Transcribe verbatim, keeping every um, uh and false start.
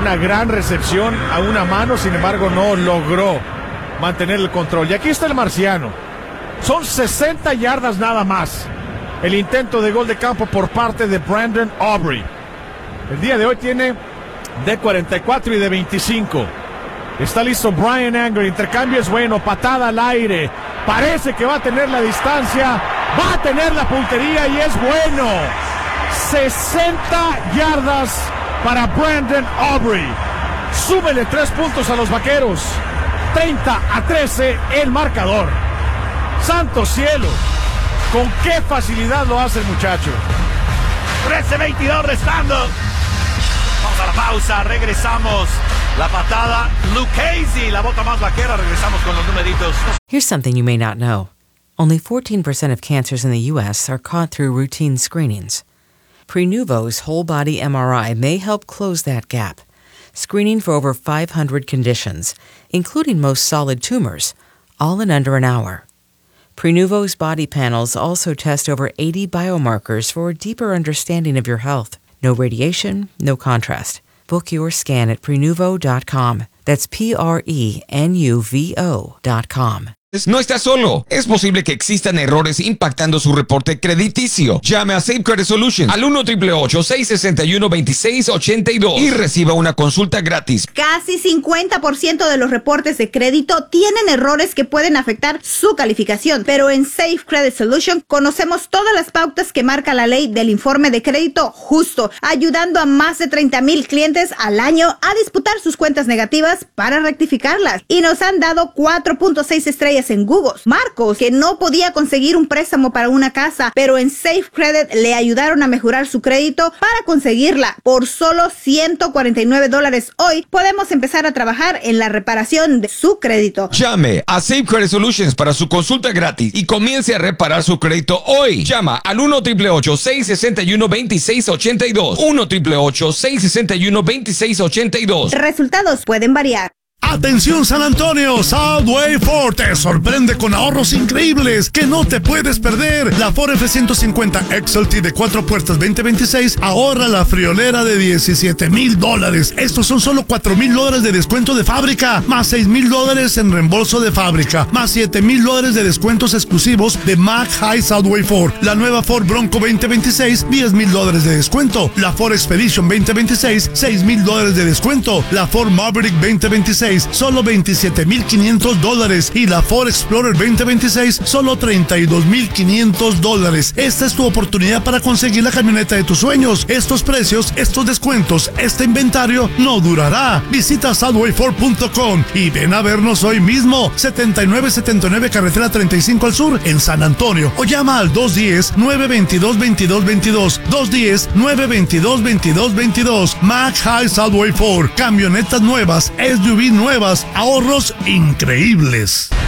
Una gran recepción a una mano, sin embargo no logró mantener el control. Y aquí está el marciano. Son sesenta yardas nada más. El intento de gol de campo por parte de Brandon Aubrey. El día de hoy tiene de cuarenta y cuatro y de veinticinco. Está listo Bryan Anger. Intercambio es bueno. Patada al aire. Parece que va a tener la distancia. Va a tener la puntería y es bueno. sesenta yardas para Brandon Aubrey. Súbele tres puntos a los vaqueros. treinta a trece el marcador. Santo cielo. Con qué facilidad lo hace el muchacho. trece veintidós restando. Vamos a la pausa, regresamos. La patada, Lucchesi, la bota más vaquera. Regresamos con los numeritos. Here's something you may not know. Only fourteen percent of cancers in the U S are caught through routine screenings. Prenuvo's whole-body M R I may help close that gap, screening for over five hundred conditions, including most solid tumors, all in under an hour. Prenuvo's body panels also test over eighty biomarkers for a deeper understanding of your health. No radiation, no contrast. Book your scan at Prenuvo dot com. That's P R E N U V O dot com. No está solo. Es posible que existan errores impactando su reporte crediticio. Llame a Safe Credit Solutions al uno ocho ocho seis seis uno dos seis ocho dos y reciba una consulta gratis. Casi cincuenta por ciento de los reportes de crédito tienen errores que pueden afectar su calificación, pero en Safe Credit Solutions conocemos todas las pautas que marca la ley del informe de crédito justo, ayudando a más de treinta mil clientes al año a disputar sus cuentas negativas para rectificarlas. Y nos han dado cuatro punto seis estrellas en Google. Marcos, que no podía conseguir un préstamo para una casa, pero en Safe Credit le ayudaron a mejorar su crédito para conseguirla. Por solo ciento cuarenta y nueve dólares hoy, podemos empezar a trabajar en la reparación de su crédito. Llame a Safe Credit Solutions para su consulta gratis y comience a reparar su crédito hoy. Llama al uno ocho ocho seis seis uno dos seis ocho dos. uno ocho ocho seis seis uno dos seis ocho dos. Resultados pueden variar. Atención San Antonio, Southway Ford te sorprende con ahorros increíbles que no te puedes perder. La Ford F ciento cincuenta X L T de cuatro puertas veinte veintiséis ahorra la friolera de diecisiete mil dólares. Estos son solo cuatro mil dólares de descuento de fábrica, más seis mil dólares en reembolso de fábrica, más siete mil dólares de descuentos exclusivos de Mac High Southway Ford. La nueva Ford Bronco veinte veintiséis, diez mil dólares de descuento. La Ford Expedition veinte veintiséis, seis mil dólares de descuento. La Ford Maverick veinte veintiséis, solo veintisiete mil quinientos dólares y la Ford Explorer veinte veintiséis, solo treinta y dos mil quinientos dólares. Esta es tu oportunidad para conseguir la camioneta de tus sueños. Estos precios, estos descuentos, este inventario no durará. Visita Southway Ford punto com y ven a vernos hoy mismo. setenta y nueve setenta y nueve Carretera treinta y cinco al sur en San Antonio o llama al dos uno cero, nueve dos dos, veintidós veintidós. dos uno cero, nueve dos dos, veintidós veintidós. Mac High Southway Ford. Camionetas nuevas, S U V nuevas, ahorros increíbles.